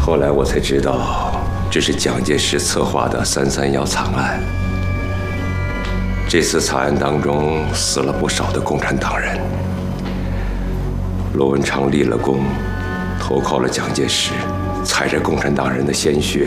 后来我才知道，这是蒋介石策划的331惨案。这次惨案当中死了不少的共产党人。罗文昌立了功，投靠了蒋介石，踩着共产党人的鲜血，